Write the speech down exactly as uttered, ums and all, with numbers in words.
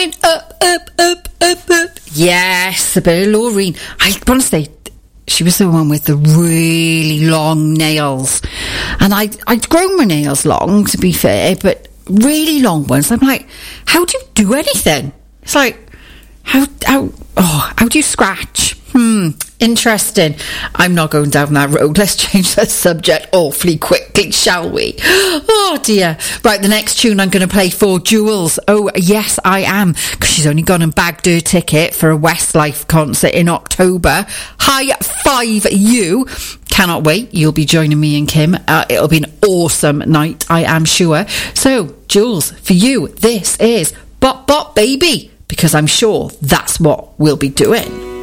going up, up, up, up, up. Yes, a bit of Laureen. I want to say, she was the one with the really long nails. And I, I'd grown my nails long, to be fair, but really long ones. I'm like, how do you do anything? It's like, how, how, oh, how do you scratch? Hmm, interesting. I'm not going down that road. Let's change that subject awfully quickly, shall we? Oh dear. Right, the next tune I'm going to play for Jules. Oh, yes, I am. Because she's only gone and bagged her ticket for a Westlife concert in October. High five you. Cannot wait. You'll be joining me and Kim. Uh, it'll be an awesome night, I am sure. So, Jules, for you, this is Bop Bop Baby. Because I'm sure that's what we'll be doing.